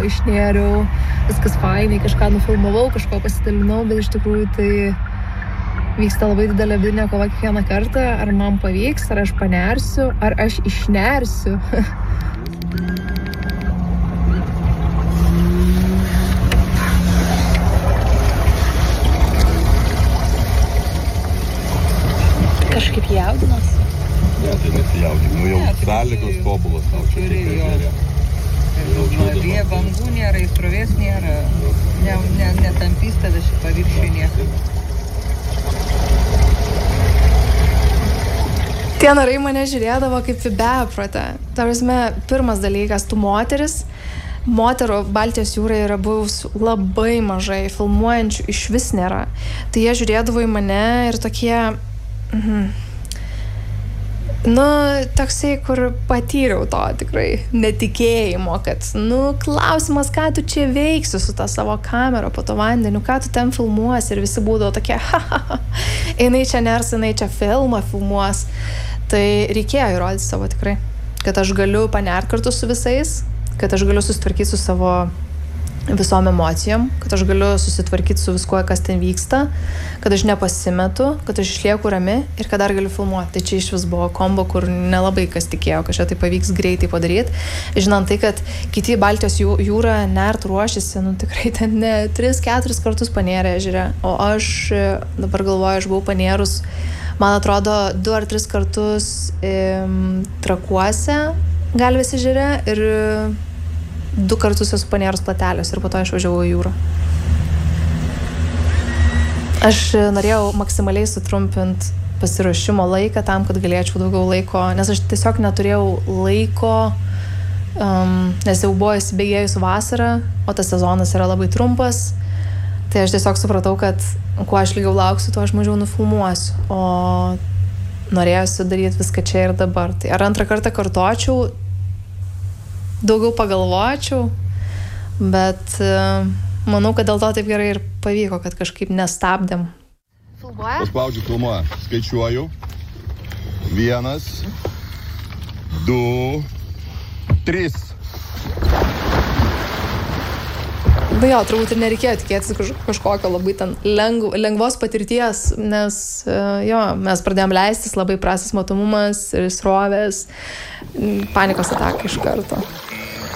išnėriau, viskas fainai, kažką nufilmavau, kažko pasidalinau, bet iš tikrųjų tai vyksta labai didelė vidinė kova kiekvieną kartą, ar man pavyks, ar aš panersiu, ar aš išnersiu. Kažkaip jaudinas? Ne, tai nesijaudinu. Jau sąlygos tobulos tau čia tikrai geriau. Bangų nėra, įsrovės nėra. Netampys tada šį paviršių nieko. Tie narai mane žiūrėdavo kaip į beprotę. Tarasme, pirmas dalykas, tu moterų Baltijos jūrai yra buvus labai mažai, filmuojančių iš vis nėra. Tai jie žiūrėdavo į mane ir tokie... toksai, kur patyriau to tikrai netikėjimo, kad, klausimas, ką tu čia veiksi su tą savo kamerą po to vandeniu, ką tu ten filmuosi, ir visi būdavo tokie, jinai čia ners, jinai čia filmą filmuos. Tai reikėjo įrodyti savo tikrai, kad aš galiu panert kartu su visais, kad aš galiu susitvarkyti su savo visom emocijom, kad aš galiu susitvarkyti su viskuo, kas ten vyksta, kad aš nepasimetu, kad aš išlieku rami ir kad dar galiu filmuoti. Tai čia iš vis buvo kombo, kur nelabai kas tikėjo, kad čia tai pavyks greitai padaryti. Žinant tai, kad kiti Baltijos jūrą nert ruošiasi, tikrai ten 3-4 kartus panėrė ežere, o aš dabar galvoju, aš buvau panėrus, man atrodo, 2 ar 3 kartus Trakuose Galvės ežere ir 2 kartus esu panėrus Plateliuose ir po to išvažiavau į jūrą. Aš norėjau maksimaliai sutrumpinti pasiruošimo laiką tam, kad galėčiau daugiau laiko, nes aš tiesiog neturėjau laiko, nes jau buvo įsibėgėjus vasarą, o tas sezonas yra labai trumpas. Tai aš tiesiog supratau, kad kuo aš ilgiau lauksiu, tuo aš mažiau nufilmuosiu. O norėjusi daryti viską čia ir dabar. Tai ar antrą kartą kartočiau, daugiau pagalvočiau, bet manau, kad dėl to taip gerai ir pavyko, kad kažkaip nestabdėm. Filmuoja? Paspaudžiu, filmuoja. Skaičiuoju. 1, 2, 3. Turbūt ir nereikėjo tikėtis kažkokio labai ten lengvos patirties, nes mes pradėjom leistis, labai prastas matomumas ir srovės, panikos ataka iš karto.